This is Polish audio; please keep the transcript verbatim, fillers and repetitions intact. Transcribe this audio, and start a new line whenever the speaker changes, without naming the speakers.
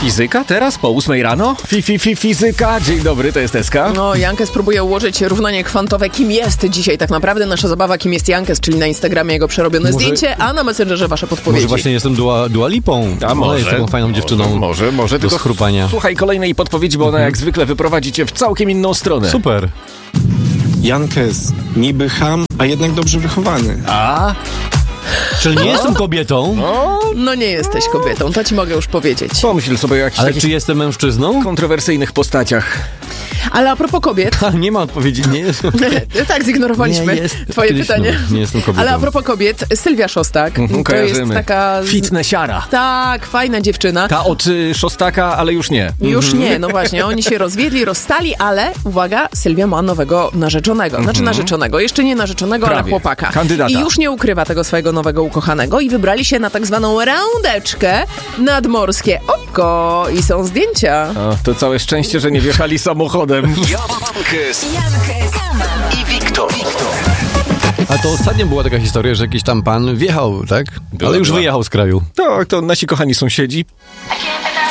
Fizyka teraz po ósmej rano? Fi, fi, fi, fizyka. Dzień dobry, to jest Eska.
No, Jankes próbuje ułożyć równanie kwantowe. Kim jest dzisiaj tak naprawdę nasza zabawa? Kim jest Jankes, czyli na Instagramie jego przerobione
Może-
zdjęcie, a na Messengerze wasze podpowiedzi.
Może właśnie jestem Dua, Dua Lipą.
A
Ona
może.
jest taką fajną dziewczyną.
Może, może, może
do
tylko
schrupania.
słuchaj kolejnej podpowiedzi, bo ona jak zwykle wyprowadzi cię w całkiem inną stronę.
Super.
Jankes, niby cham, a jednak dobrze wychowany.
A?
Czyli nie jestem kobietą,
No nie jesteś kobietą, to ci mogę już powiedzieć.
Pomyśl sobie o jakichś
ale
takich
czy jestem mężczyzną?
kontrowersyjnych postaciach.
Ale a propos kobiet,
Ha, nie ma odpowiedzi, nie jestem.
tak zignorowaliśmy
Nie jest-
twoje
kiedyś
pytanie.
no, nie jestem kobietą.
Ale a propos kobiet, Sylwia Szostak,
Mhm,
to jest
kojarzymy.
taka...
Fitnessiara.
Tak, fajna dziewczyna.
Ta od y, Szostaka, ale już nie.
Już nie, no właśnie, oni się rozwiedli, rozstali, ale uwaga, Sylwia ma nowego narzeczonego. Znaczy narzeczonego, jeszcze nie narzeczonego, ale
Prawie.
chłopaka.
Kandydata.
I już nie ukrywa tego swojego nowego ukochanego i wybrali się na tak zwaną randeczkę nadmorskie oko i są zdjęcia.
O, to całe szczęście, że nie wjechali samochodem.
Jankes i Wiktor.
A to ostatnio była taka historia, że jakiś tam pan wjechał, tak?
Była,
Ale już
była.
wyjechał z kraju.
Tak, to nasi kochani sąsiedzi